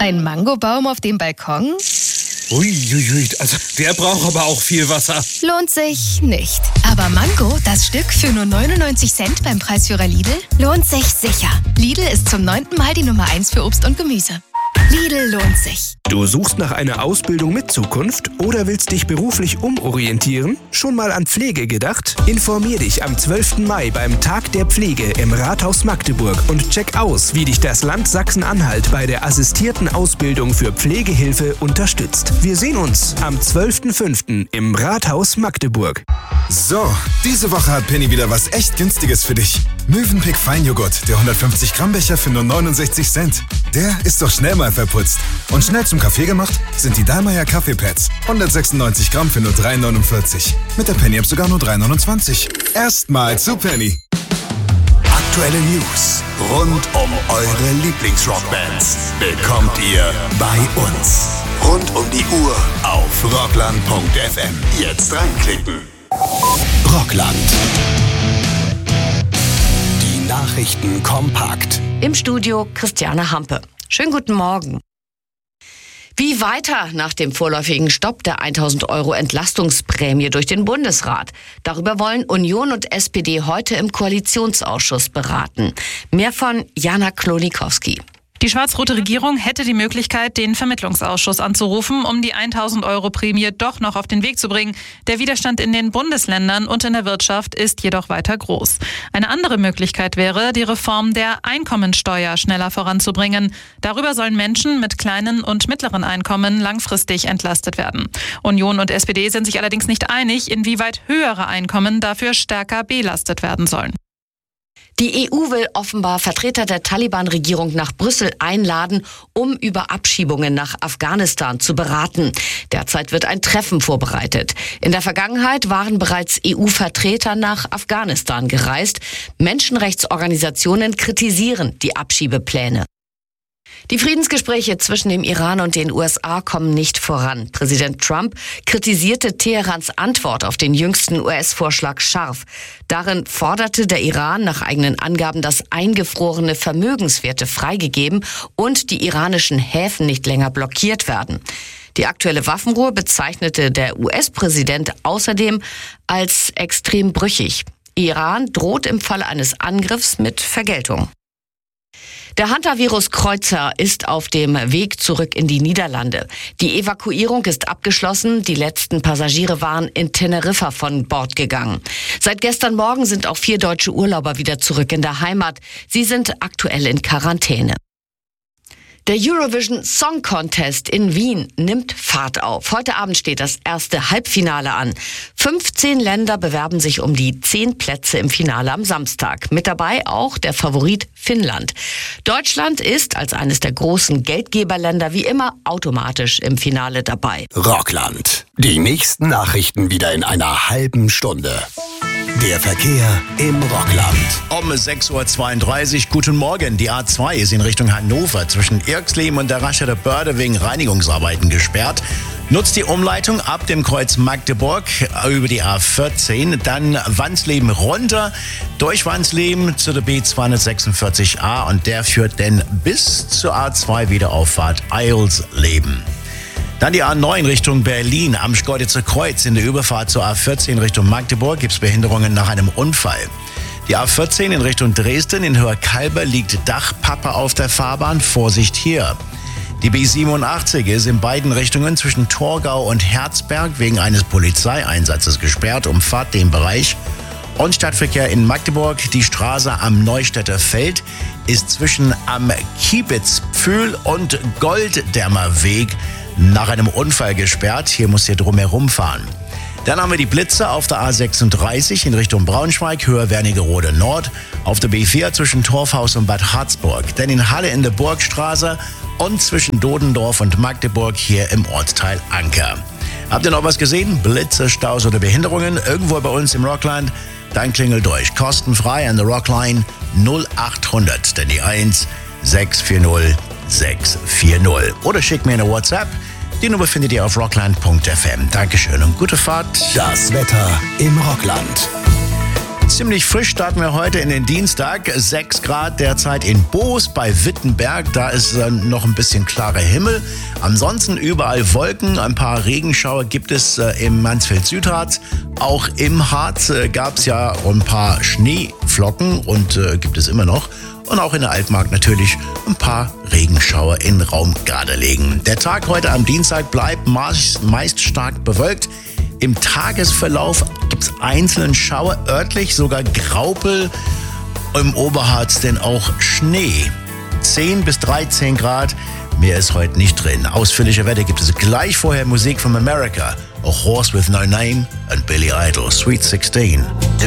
Ein Mangobaum auf dem Balkon? Uiuiui, also der braucht aber auch viel Wasser. Lohnt sich nicht. Aber Mango, das Stück für nur 99 Cent beim Preisführer Lidl, lohnt sich sicher. Lidl ist zum 9. Mal die Nummer 1 für Obst und Gemüse. Lidl lohnt sich. Du suchst nach einer Ausbildung mit Zukunft oder willst dich beruflich umorientieren? Schon mal an Pflege gedacht? Informier dich am 12. Mai beim Tag der Pflege im Rathaus Magdeburg und check aus, wie dich das Land Sachsen-Anhalt bei der assistierten Ausbildung für Pflegehilfe unterstützt. Wir sehen uns am 12.05. im Rathaus Magdeburg. So, diese Woche hat Penny wieder was echt Günstiges für dich. Mövenpick Feinjoghurt, der 150 Gramm Becher für nur 69 Cent. Der ist doch schnell mal verputzt. Und schnell zum Kaffee gemacht sind die Dallmayr Kaffeepads. 196 Gramm für nur 3,49. Mit der Penny-App sogar nur 3,29. Erstmal zu Penny. Aktuelle News rund um eure Lieblingsrockbands bekommt ihr bei uns. Rund um die Uhr auf rockland.fm. Jetzt reinklicken. Rockland. Die Nachrichten kompakt. Im Studio Christiane Hampe. Schönen guten Morgen. Wie weiter nach dem vorläufigen Stopp der 1.000 € Entlastungsprämie durch den Bundesrat? Darüber wollen Union und SPD heute im Koalitionsausschuss beraten. Mehr von Jana Klonikowski. Die schwarz-rote Regierung hätte die Möglichkeit, den Vermittlungsausschuss anzurufen, um die 1.000 € Prämie doch noch auf den Weg zu bringen. Der Widerstand in den Bundesländern und in der Wirtschaft ist jedoch weiter groß. Eine andere Möglichkeit wäre, die Reform der Einkommensteuer schneller voranzubringen. Darüber sollen Menschen mit kleinen und mittleren Einkommen langfristig entlastet werden. Union und SPD sind sich allerdings nicht einig, inwieweit höhere Einkommen dafür stärker belastet werden sollen. Die EU will offenbar Vertreter der Taliban-Regierung nach Brüssel einladen, um über Abschiebungen nach Afghanistan zu beraten. Derzeit wird ein Treffen vorbereitet. In der Vergangenheit waren bereits EU-Vertreter nach Afghanistan gereist. Menschenrechtsorganisationen kritisieren die Abschiebepläne. Die Friedensgespräche zwischen dem Iran und den USA kommen nicht voran. Präsident Trump kritisierte Teherans Antwort auf den jüngsten US-Vorschlag scharf. Darin forderte der Iran nach eigenen Angaben, dass eingefrorene Vermögenswerte freigegeben und die iranischen Häfen nicht länger blockiert werden. Die aktuelle Waffenruhe bezeichnete der US-Präsident außerdem als extrem brüchig. Iran droht im Falle eines Angriffs mit Vergeltung. Der Hantavirus-Kreuzer ist auf dem Weg zurück in die Niederlande. Die Evakuierung ist abgeschlossen. Die letzten Passagiere waren in Teneriffa von Bord gegangen. Seit gestern Morgen sind auch 4 deutsche Urlauber wieder zurück in der Heimat. Sie sind aktuell in Quarantäne. Der Eurovision Song Contest in Wien nimmt Fahrt auf. Heute Abend steht das erste Halbfinale an. 15 Länder bewerben sich um die 10 Plätze im Finale am Samstag. Mit dabei auch der Favorit Finnland. Deutschland ist als eines der großen Geldgeberländer wie immer automatisch im Finale dabei. Rockland. Die nächsten Nachrichten wieder in einer halben Stunde. Der Verkehr im Rockland. Um 6.32 Uhr, guten Morgen. Die A2 ist in Richtung Hannover zwischen Irxleben und der Rascheter Börde wegen Reinigungsarbeiten gesperrt. Nutzt die Umleitung ab dem Kreuz Magdeburg über die A14, dann Wansleben runter, durch Wansleben zu der B246a und der führt dann bis zur A2 Wiederauffahrt Eilsleben. Dann die A9 Richtung Berlin am Schkeuditzer Kreuz. In der Überfahrt zur A14 Richtung Magdeburg gibt es Behinderungen nach einem Unfall. Die A14 in Richtung Dresden in Höherkalber liegt Dachpappe auf der Fahrbahn. Vorsicht hier. Die B87 ist in beiden Richtungen zwischen Torgau und Herzberg wegen eines Polizeieinsatzes gesperrt. Umfahrt den Bereich. Und Stadtverkehr in Magdeburg. Die Straße am Neustädter Feld ist zwischen am Kiebitzpfühl und Golddämmer Weg nach einem Unfall gesperrt. Hier muss ihr drumherum fahren. Dann haben wir die Blitze auf der A36 in Richtung Braunschweig, Höhe Wernigerode Nord, auf der B4 zwischen Torfhaus und Bad Harzburg. Dann in Halle in der Burgstraße und zwischen Dodendorf und Magdeburg hier im Ortsteil Anker. Habt ihr noch was gesehen? Blitze, Staus oder Behinderungen irgendwo bei uns im Rockland? Dann klingelt durch. Kostenfrei an der Rockline 0800, denn die 1 640 640. Oder schickt mir eine WhatsApp. Die Nummer findet ihr auf rockland.fm. Dankeschön und gute Fahrt. Das Wetter im Rockland. Ziemlich frisch starten wir heute in den Dienstag. 6 Grad derzeit in Boos bei Wittenberg. Da ist noch ein bisschen klarer Himmel. Ansonsten überall Wolken. Ein paar Regenschauer gibt es im Mansfeld-Südharz. Auch im Harz gab es ja ein paar Schneeflocken und gibt es immer noch. Und auch in der Altmark natürlich ein paar Regenschauer in Raum Gardelegen. Der Tag heute am Dienstag bleibt meist stark bewölkt. Im Tagesverlauf gibt es einzelnen Schauer, örtlich sogar Graupel, im Oberharz denn auch Schnee. 10 bis 13 Grad, mehr ist heute nicht drin. Ausführliche Wetter gibt es gleich vorher Musik from America. A Horse with No Name und Billy Idol, Sweet 16.